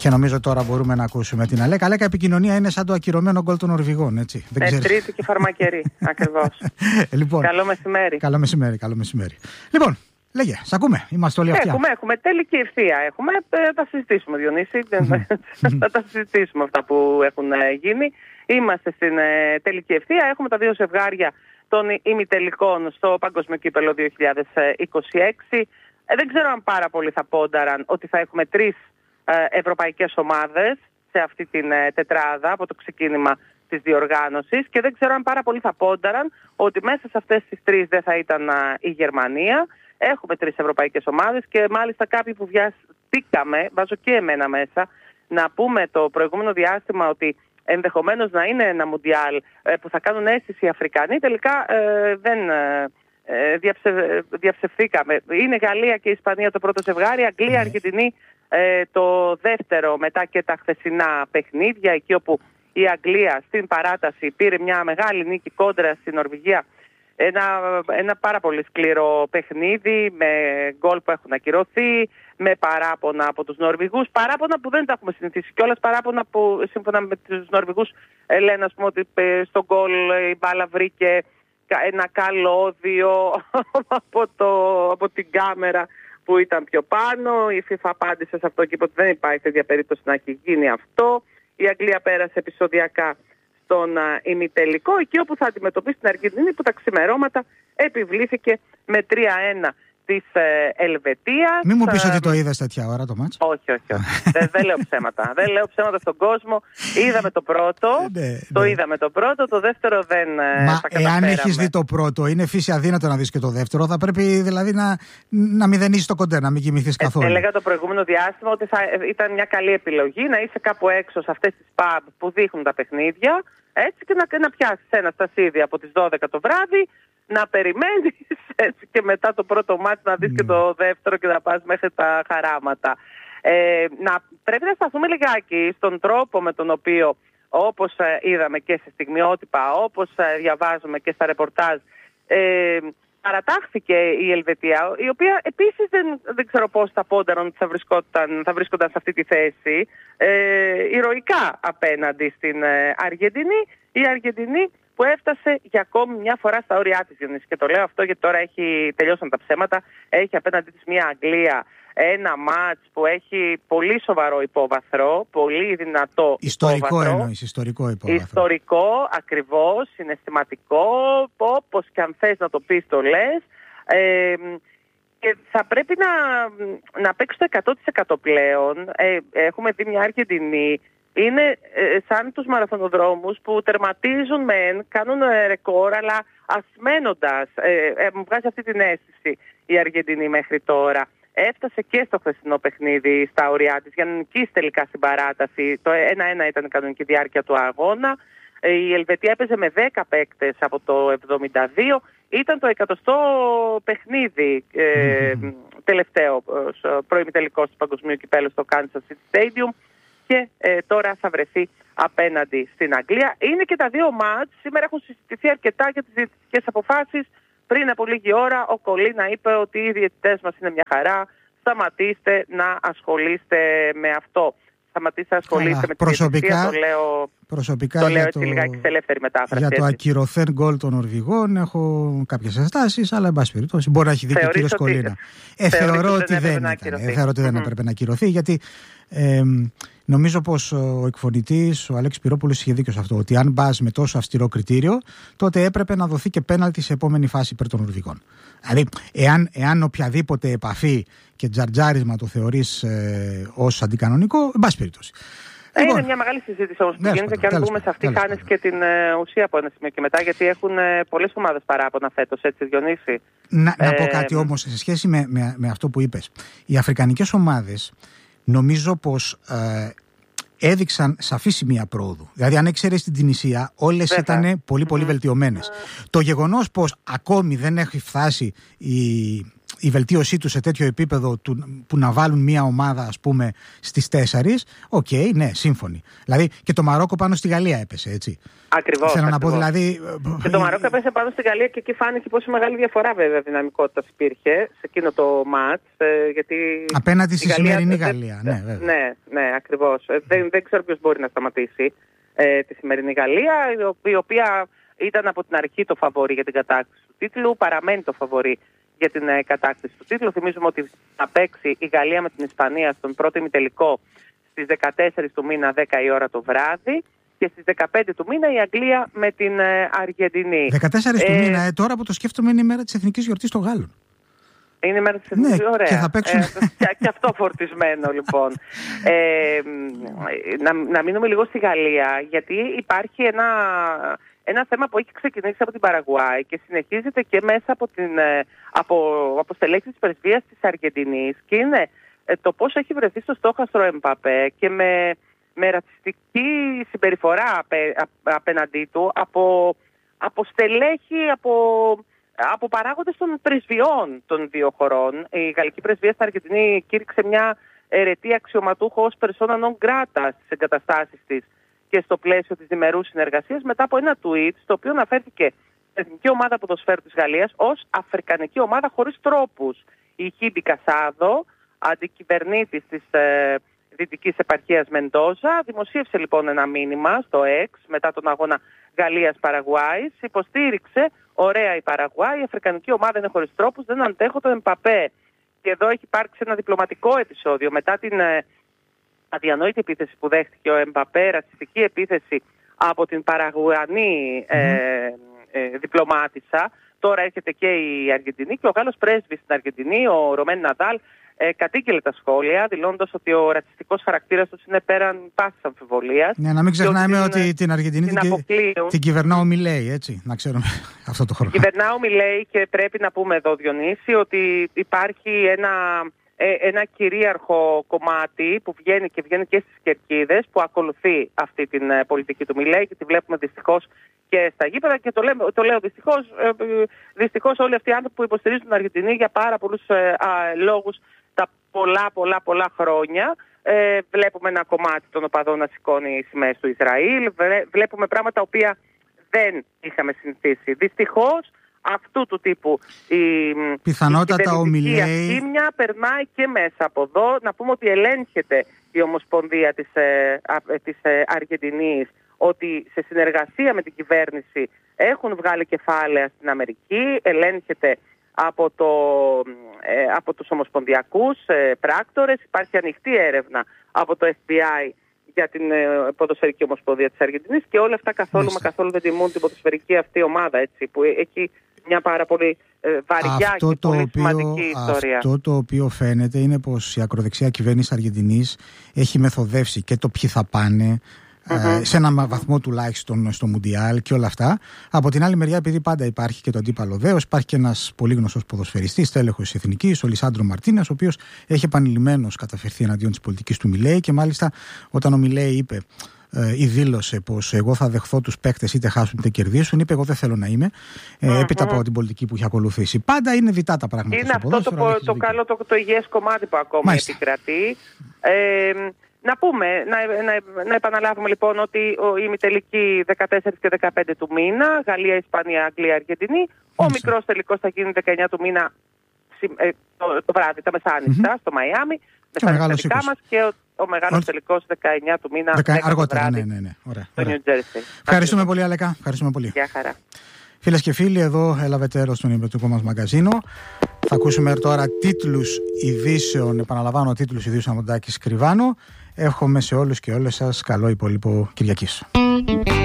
Και νομίζω τώρα μπορούμε να ακούσουμε την Αλέκα. Αλέκα, επικοινωνία είναι σαν το ακυρωμένο γκολ των Νορβηγών, έτσι. Τρίτη και φαρμακερή, ακριβώς. Λοιπόν, καλό μεσημέρι. Καλό μεσημέρι. Λοιπόν, λέγε, σ' ακούμε, είμαστε όλοι αυτιά. Έχουμε τέλικη ευθεία. Θα τα συζητήσουμε, Διονύση. Θα τα συζητήσουμε αυτά που έχουν γίνει. Είμαστε στην τελική ευθεία. Έχουμε τα δύο ζευγάρια των ημιτελικών στο Παγκόσμιο Κύπελλο 2026. Δεν ξέρω αν πάρα πολλοί θα πόνταραν ότι θα έχουμε 3 ευρωπαϊκές ομάδες σε αυτή την τετράδα από το ξεκίνημα της διοργάνωσης, και δεν ξέρω αν πάρα πολλοί θα πόνταραν ότι μέσα σε αυτές τις 3 δεν θα ήταν η Γερμανία. Έχουμε 3 ευρωπαϊκές ομάδες, και μάλιστα κάποιοι που βιαστήκαμε, βάζω και εμένα μέσα, να πούμε το προηγούμενο διάστημα ότι ενδεχομένως να είναι ένα μουντιάλ που θα κάνουν αίσθηση οι Αφρικανοί, τελικά δεν διαψευθήκαμε. Είναι Γαλλία και Ισπανία το πρώτο ζευγάρι, Αγγλία, Αργεντινή το δεύτερο, μετά και τα χθεσινά παιχνίδια, εκεί όπου η Αγγλία στην παράταση πήρε μια μεγάλη νίκη κόντρα στην Νορβηγία. Ένα πάρα πολύ σκληρό παιχνίδι, με γκολ που έχουν ακυρωθεί, με παράπονα από τους Νορβηγούς, παράπονα που δεν τα έχουμε συνηθίσει κιόλας, παράπονα που σύμφωνα με τους Νορβηγούς λένε, ας πούμε, ότι στο γκολ η μπάλα βρήκε ένα καλώδιο από την κάμερα που ήταν πιο πάνω. Η FIFA απάντησε σε αυτό και είπε ότι δεν υπάρχει τέτοια περίπτωση να έχει γίνει αυτό. Η Αγγλία πέρασε επεισοδιακά στον ημιτελικό, εκεί όπου θα αντιμετωπίσει την Αργεντινή, που τα ξημερώματα επιβλήθηκε με 3-1 της Ελβετίας. Μην μου πεις ότι το είδες τέτοια ώρα το μάτς. Όχι. Δεν λέω ψέματα. Δεν λέω ψέματα στον κόσμο. Είδαμε το πρώτο. Είδαμε το πρώτο. Το δεύτερο δεν θα καταφέραμε. Εάν έχεις δει το πρώτο, είναι φύση αδύνατο να δεις και το δεύτερο. Θα πρέπει δηλαδή να μηδενίσεις το κοντέ, να μην κοιμηθείς καθόλου. Έλεγα το προηγούμενο διάστημα ότι ήταν μια καλή επιλογή να είσαι κάπου έξω σε αυτές τις pub που δείχνουν τα παιχνίδια, έτσι, και να πιάσεις ένα στασίδι από τις 12 το βράδυ, να περιμένεις, έτσι, και μετά το πρώτο μάτι να δεις και το δεύτερο και να πας μέχρι τα χαράματα. Πρέπει να σταθούμε λιγάκι στον τρόπο με τον οποίο, όπως είδαμε και σε στιγμιότυπα, όπως διαβάζουμε και στα ρεπορτάζ, παρατάχθηκε η Ελβετία, η οποία επίσης δεν ξέρω πώς θα πόνταραν ότι θα βρίσκονταν σε αυτή τη θέση, ηρωικά απέναντι στην Αργεντινή. Η Αργεντινή που έφτασε για ακόμη μια φορά στα όρια της, Γιονύση. Και το λέω αυτό γιατί τώρα τελειώσαν τα ψέματα. Έχει απέναντι της μια Αγγλία, ένα μάτς που έχει πολύ σοβαρό υπόβαθρο, πολύ δυνατό ιστορικό υπόβαθρο. Ιστορικό υπόβαθρο. Ιστορικό, ακριβώς, συναισθηματικό, όπως και αν θες να το πεις το λες. Και θα πρέπει να παίξει το 100% πλέον. Έχουμε δει μια Αργεντινή. Είναι σαν τους μαραθωνοδρόμους που τερματίζουν κάνουν ρεκόρ, αλλά ασμένοντας. Μου βγάζει αυτή την αίσθηση η Αργεντινή μέχρι τώρα. Έφτασε και στο χθεσινό παιχνίδι στα ωριά της για να νικήσει τελικά στην παράταση. Το 1-1 ήταν η κανονική διάρκεια του αγώνα. Η Ελβετία έπαιζε με 10 παίκτες από το 72. Ήταν το 100ο παιχνίδι τελευταίο προημιτελικό του Παγκοσμίου Κυπέλλου στο Kansas City Stadium, και τώρα θα βρεθεί απέναντι στην Αγγλία. Είναι και τα δύο μάτς. Σήμερα έχουν συζητηθεί αρκετά για τις διαιτητικές αποφάσεις. Πριν από λίγη ώρα ο Κολίνα είπε ότι οι διαιτητές μας είναι μια χαρά. Σταματήστε να ασχολείστε με αυτό. Σταματήστε να ασχολείστε με τη διαιτησία. Το λέω έτσι λιγάκι σε ελεύθερη μετάφραση. Για το ακυρωθέν γκολ των Νορβηγών έχω κάποιες ενστάσεις, αλλά εν πάση περιπτώσει μπορεί να έχει δει και ο κύριος Κολίνα. Θεωρώ ότι δεν έπρεπε να ακυρωθεί, γιατί νομίζω πως ο εκφωνητής, ο Αλέξης Πυρόπουλος, είχε δίκιο σε αυτό. Ότι αν πας με τόσο αυστηρό κριτήριο, τότε έπρεπε να δοθεί και πέναλτι σε επόμενη φάση υπέρ των Νορβηγών. Δηλαδή, εάν οποιαδήποτε επαφή και τζαρτζάρισμα το θεωρείς ως αντικανονικό, εν πάση περιπτώσει. Είναι μια μεγάλη συζήτηση όμως που γίνεται, και αν μπούμε σε αυτή, χάνεις και την ουσία από ένα σημείο και μετά, γιατί έχουν πολλές ομάδες παράπονα φέτος, έτσι, Διονύση. Να πω κάτι όμως σε σχέση με αυτό που είπες. Οι αφρικανικές ομάδες νομίζω πως έδειξαν σαφή σημεία πρόοδου. Δηλαδή, αν εξαιρέσεις την Τινησία, όλες ήταν πολύ πολύ βελτιωμένες. Το γεγονός πως ακόμη δεν έχει φτάσει η βελτίωσή του σε τέτοιο επίπεδο που να βάλουν μια ομάδα, ας πούμε, στις 4, ναι, σύμφωνοι. Δηλαδή και το Μαρόκο πάνω στη Γαλλία έπεσε, έτσι. Ακριβώς. Θέλω να πω, δηλαδή. Και το Μαρόκο έπεσε πάνω στη Γαλλία και εκεί φάνηκε πόσο μεγάλη διαφορά, βέβαια, δυναμικότητας υπήρχε σε εκείνο το μάτς. Γιατί απέναντι στη σημερινή Γαλλία. Ναι, βέβαια. Ναι, ακριβώς. Δεν ξέρω ποιος μπορεί να σταματήσει τη σημερινή Γαλλία, η οποία ήταν από την αρχή το φαβορί για την κατάκτηση του τίτλου, παραμένει το φαβορί για την κατάκτηση του τίτλου. Θυμίζουμε ότι θα παίξει η Γαλλία με την Ισπανία στον πρώτο ημιτελικό στις 14 του μήνα, 10 η ώρα το βράδυ, και στις 15 του μήνα η Αγγλία με την Αργεντινή. 14 του μήνα, τώρα που το σκέφτομαι, είναι η μέρα της εθνικής γιορτής των Γάλλων. Είναι η μέρα της εθνικής, ναι, ωραία. Και θα παίξουν. Και αυτό φορτισμένο, λοιπόν. Να μείνουμε λίγο στη Γαλλία, γιατί υπάρχει ένα θέμα που έχει ξεκινήσει από την Παραγουάη και συνεχίζεται και μέσα από στελέχη της πρεσβείας της Αργεντινής, και είναι το πώς έχει βρεθεί στο στόχαστρο Εμπαπέ και με ρατσιστική συμπεριφορά απέναντί του από στελέχη, από παράγοντες των πρεσβειών των δύο χωρών. Η γαλλική πρεσβεία στην Αργεντινή κήρυξε μια αιρετή αξιωματούχο ως persona non grata στις εγκαταστάσεις της και στο πλαίσιο της διμερούς συνεργασίας, μετά από ένα tweet στο οποίο αναφέρθηκε η Εθνική Ομάδα Ποδοσφαίρου της Γαλλίας ως αφρικανική ομάδα χωρίς τρόπους. Η Χίμπι Κασάδο, αντικυβερνήτης της δυτικής επαρχίας Μεντόζα, δημοσίευσε λοιπόν ένα μήνυμα στο X μετά τον αγώνα Γαλλίας-Παραγουάης. Υποστήριξε, ωραία η Παραγουάη, η αφρικανική ομάδα είναι χωρίς τρόπους, δεν αντέχω τον Εμπαπέ. Και εδώ έχει υπάρξει ένα διπλωματικό επεισόδιο μετά την αδιανόητη επίθεση που δέχτηκε ο Εμπαπέ, ρατσιστική επίθεση από την Παραγουανή διπλωμάτισσα. Τώρα έρχεται και η Αργεντινή και ο Γάλλος πρέσβης στην Αργεντινή, ο Ρομέν Ναντάλ, κατήγγειλε τα σχόλια, δηλώνοντας ότι ο ρατσιστικός χαρακτήρας τους είναι πέραν πάσης αμφιβολίας. Ναι, να μην ξεχνάμε ότι την Αργεντινή την κυβερνά ο Μιλέι, έτσι, να ξέρουμε αυτό το χρόνο. Κυβερνά ο Μιλέι, και πρέπει να πούμε εδώ, Διονύση, ότι υπάρχει ένα κυρίαρχο κομμάτι που βγαίνει και στις κερκίδες, που ακολουθεί αυτή την πολιτική του Μιλέι, και τη βλέπουμε δυστυχώς και στα γήπεδα, και το λέω δυστυχώς όλοι αυτοί οι άνθρωποι που υποστηρίζουν την Αργεντινή για πάρα πολλούς λόγους τα πολλά χρόνια. Βλέπουμε ένα κομμάτι των οπαδών να σηκώνει σημαίες του Ισραήλ, βλέπουμε πράγματα τα οποία δεν είχαμε συνηθίσει. Δυστυχώς αυτού του τύπου πιθανότατα ο Μιλέι ασκήμια περνάει και μέσα από εδώ. Να πούμε ότι ελέγχεται η Ομοσπονδία της Αργεντινής, ότι σε συνεργασία με την κυβέρνηση έχουν βγάλει κεφάλαια στην Αμερική, ελέγχεται από τους ομοσπονδιακούς πράκτορες. Υπάρχει ανοιχτή έρευνα από το FBI για την ποδοσφαιρική ομοσπονδία της Αργεντινής, και όλα αυτά καθόλου δεν τιμούν την ποδοσφαιρική αυτή ομάδα, έτσι, που έχει μια πάρα πολύ βαριά και πολύ σημαντική ιστορία. Αυτό το οποίο φαίνεται είναι πως η ακροδεξιά κυβέρνηση Αργεντινής έχει μεθοδεύσει και το ποιοι θα πάνε, σε έναν βαθμό τουλάχιστον στο Μουντιάλ και όλα αυτά. Από την άλλη μεριά, επειδή πάντα υπάρχει και το αντίπαλο δέος, υπάρχει και ένας πολύ γνωστός ποδοσφαιριστής, τέλεχος της Εθνικής, ο Λισάντρο Μαρτίνες, ο οποίος έχει επανειλημμένως καταφερθεί εναντίον της πολιτικής του Μιλέι, και μάλιστα όταν ο Μιλέι είπε ή δήλωσε πως εγώ θα δεχθώ τους παίκτες είτε χάσουν είτε κερδίσουν, είπε εγώ δεν θέλω να είμαι, έπειτα από την πολιτική που έχει ακολουθήσει. Πάντα είναι διτά τα πράγματα. Είναι αυτό το καλό, το υγιές κομμάτι που ακόμα επικρατεί. Να πούμε, να επαναλάβουμε λοιπόν ότι η ημιτελική 14 και 15 του μήνα, Γαλλία, Ισπανία, Αγγλία, Αργεντινή. Ο μικρός τελικός θα γίνει 19 του μήνα το βράδυ, τα μεσάνυχτα, στο Μαϊάμι, με τα δικά μας, και ο μεγάλος τελικός 19 του μήνα αργότερα, ναι. Ωραία. Στο New Jersey. Ευχαριστούμε πολύ, Αλεκά. Ευχαριστούμε πολύ. Γεια χαρά. Φίλες και φίλοι, εδώ έλαβε τέλος στον ημερητικό μας μαγκαζίνο. Θα ακούσουμε τώρα τίτλους ειδήσεων, επαναλαμβάνω, τίτλους ειδήσεων από τον Τάκη Σκριβάνο. Εύχομαι σε όλους και όλες σας καλό υπόλοιπο Κυριακής.